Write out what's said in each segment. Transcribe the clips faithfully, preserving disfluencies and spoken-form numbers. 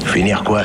Finir quoi?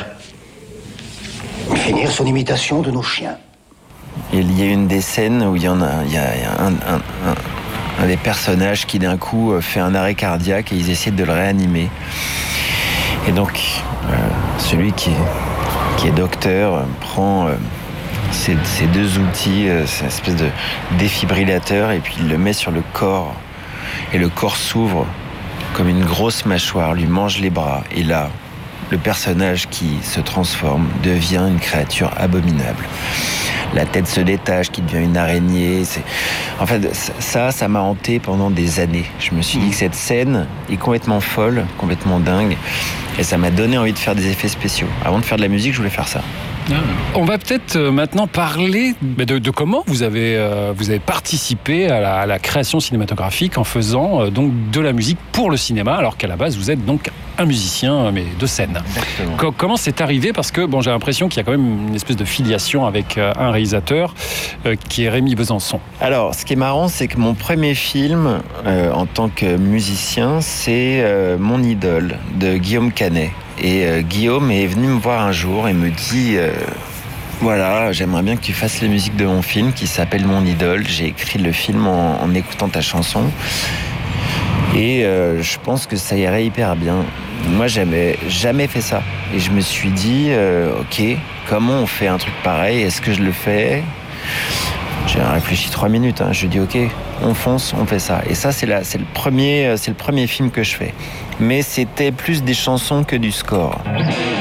Finir son imitation de nos chiens. Il y a une des scènes où il y en a, il y a un, un, un, un des personnages qui d'un coup fait un arrêt cardiaque et ils essaient de le réanimer. Et donc, euh, celui qui est, qui est docteur euh, prend euh, ces, ces deux outils, euh, cette espèce de défibrillateur, et puis il le met sur le corps. Et le corps s'ouvre comme une grosse mâchoire, lui mange les bras. Et là, le personnage qui se transforme devient une créature abominable. La tête se détache, qui devient une araignée. C'est... En fait, ça, ça m'a hanté pendant des années. Je me suis dit que cette scène est complètement folle, complètement dingue. Et ça m'a donné envie de faire des effets spéciaux. Avant de faire de la musique, je voulais faire ça. On va peut-être maintenant parler de, de comment vous avez, euh, vous avez participé à la, à la création cinématographique en faisant euh, donc de la musique pour le cinéma, alors qu'à la base vous êtes donc un musicien mais de scène. Co- comment c'est arrivé? Parce que bon, j'ai l'impression qu'il y a quand même une espèce de filiation avec euh, un réalisateur euh, qui est Rémi Besançon. Alors, ce qui est marrant, c'est que mon premier film euh, en tant que musicien, c'est euh, Mon idole de Guillaume Canet. Et euh, Guillaume est venu me voir un jour et me dit euh, voilà, j'aimerais bien que tu fasses les musiques de mon film qui s'appelle Mon idole. J'ai écrit le film en, en écoutant ta chanson et euh, je pense que ça irait hyper bien. Moi, j'avais jamais fait ça et je me suis dit euh, ok, comment on fait un truc pareil? Est-ce que je le fais? J'ai réfléchi trois minutes. Hein. Je lui dis ok, on fonce, on fait ça. Et ça, c'est la, c'est le premier, c'est le premier film que je fais. Mais c'était plus des chansons que du score.